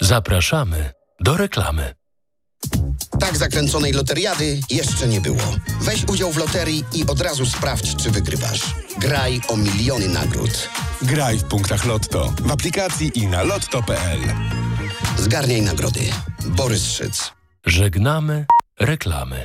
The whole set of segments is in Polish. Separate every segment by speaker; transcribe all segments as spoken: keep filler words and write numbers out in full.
Speaker 1: Zapraszamy do reklamy.
Speaker 2: Tak zakręconej loteriady jeszcze nie było. Weź udział w loterii i od razu sprawdź, czy wygrywasz. Graj o miliony nagród.
Speaker 3: Graj w punktach Lotto, w aplikacji i na lotto kropka p l.
Speaker 2: Zgarniaj nagrody. Borys Szyc.
Speaker 1: Żegnamy reklamy.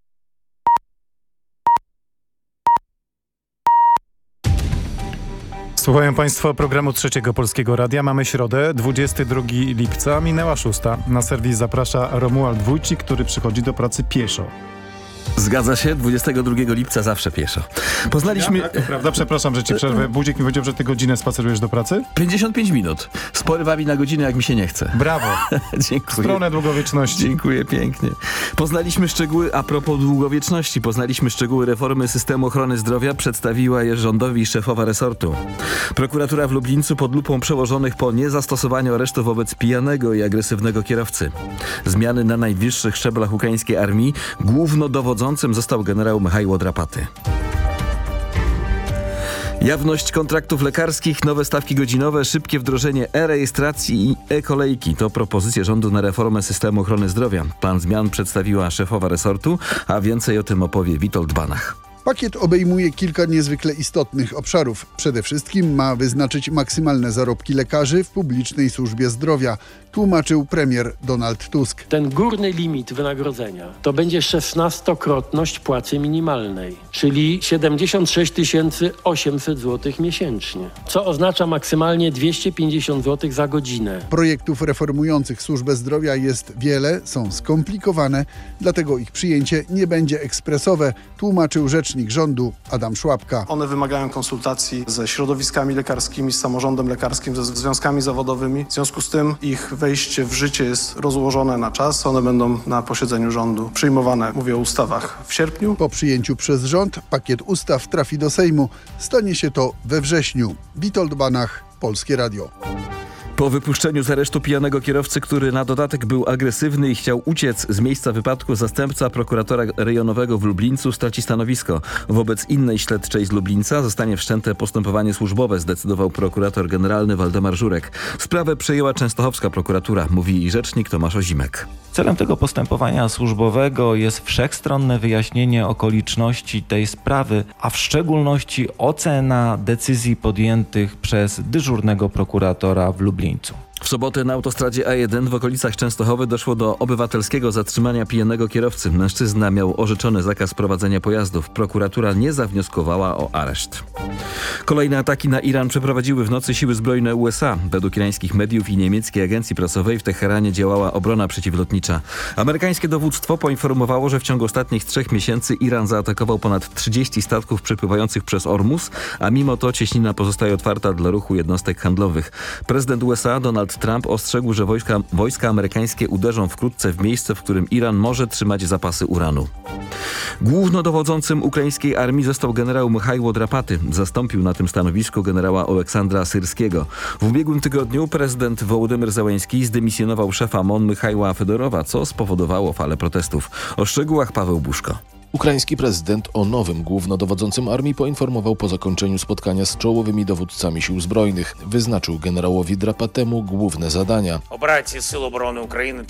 Speaker 4: Słuchają Państwo programu Trzeciego Polskiego Radia. Mamy środę, dwudziestego drugiego lipca, minęła szósta. Na serwis zaprasza Romuald Wójcik, który przychodzi do pracy pieszo.
Speaker 5: Zgadza się, dwudziestego drugiego lipca zawsze pieszo. Poznaliśmy...
Speaker 4: Ja, tak, to prawda, przepraszam, że ci przerwę. Budzik mi powiedział, że ty godzinę spacerujesz do pracy?
Speaker 5: pięćdziesiąt pięć minut. Z porywami na godzinę, jak mi się nie chce.
Speaker 4: Brawo.
Speaker 5: Dziękuję.
Speaker 4: Stronę długowieczności.
Speaker 5: Dziękuję pięknie. Poznaliśmy szczegóły, a propos długowieczności, poznaliśmy szczegóły reformy systemu ochrony zdrowia, przedstawiła je rządowi szefowa resortu. Prokuratura w Lublińcu pod lupą przełożonych po niezastosowaniu aresztu wobec pijanego i agresywnego kierowcy. Zmiany na najwyższych szczeblach ukraińskiej armii. Głównodowodzącym został generał Michajło Drapaty. Jawność kontraktów lekarskich, nowe stawki godzinowe, szybkie wdrożenie e-rejestracji i e-kolejki to propozycje rządu na reformę systemu ochrony zdrowia. Plan zmian przedstawiła szefowa resortu, a więcej o tym opowie Witold Banach.
Speaker 6: Pakiet obejmuje kilka niezwykle istotnych obszarów. Przede wszystkim ma wyznaczyć maksymalne zarobki lekarzy w publicznej służbie zdrowia, tłumaczył premier Donald Tusk.
Speaker 7: Ten górny limit wynagrodzenia to będzie szesnastokrotność płacy minimalnej, czyli siedemdziesiąt sześć tysięcy osiemset złotych miesięcznie, co oznacza maksymalnie dwieście pięćdziesiąt złotych za godzinę.
Speaker 6: Projektów reformujących służbę zdrowia jest wiele, są skomplikowane, dlatego ich przyjęcie nie będzie ekspresowe, tłumaczył rzecznik rządu Adam Szłapka.
Speaker 8: One wymagają konsultacji ze środowiskami lekarskimi, z samorządem lekarskim, ze związkami zawodowymi. W związku z tym ich wejście w życie jest rozłożone na czas. One będą na posiedzeniu rządu przyjmowane, mówię o ustawach, w sierpniu.
Speaker 6: Po przyjęciu przez rząd pakiet ustaw trafi do Sejmu. Stanie się to we wrześniu. Witold Banach, Polskie Radio.
Speaker 5: Po wypuszczeniu z aresztu pijanego kierowcy, który na dodatek był agresywny i chciał uciec z miejsca wypadku, zastępca prokuratora rejonowego w Lublińcu straci stanowisko. Wobec innej śledczej z Lublińca zostanie wszczęte postępowanie służbowe, zdecydował prokurator generalny Waldemar Żurek. Sprawę przejęła częstochowska prokuratura, mówi rzecznik Tomasz Ozimek.
Speaker 9: Celem tego postępowania służbowego jest wszechstronne wyjaśnienie okoliczności tej sprawy, a w szczególności ocena decyzji podjętych przez dyżurnego prokuratora w Lublińcu.
Speaker 5: W sobotę na autostradzie A jeden w okolicach Częstochowy doszło do obywatelskiego zatrzymania pijanego kierowcy. Mężczyzna miał orzeczony zakaz prowadzenia pojazdów. Prokuratura nie zawnioskowała o areszt. Kolejne ataki na Iran przeprowadziły w nocy siły zbrojne U S A. Według irańskich mediów i niemieckiej agencji prasowej w Teheranie działała obrona przeciwlotnicza. Amerykańskie dowództwo poinformowało, że w ciągu ostatnich trzech miesięcy Iran zaatakował ponad trzydzieści statków przepływających przez Ormus, a mimo to cieśnina pozostaje otwarta dla ruchu jednostek handlowych. Prezydent U S A Donald Trump ostrzegł, że wojska, wojska amerykańskie uderzą wkrótce w miejsce, w którym Iran może trzymać zapasy uranu. Głównodowodzącym ukraińskiej armii został generał Michajło Drapaty. Zastąpił na tym stanowisku generała Oleksandra Syrskiego. W ubiegłym tygodniu prezydent Wołodymyr Zełenski zdymisjonował szefa M O N Michajła Fedorowa, co spowodowało falę protestów. O szczegółach Paweł Buszko.
Speaker 10: Ukraiński prezydent o nowym głównodowodzącym armii poinformował po zakończeniu spotkania z czołowymi dowódcami sił zbrojnych. Wyznaczył generałowi Drapatemu główne zadania.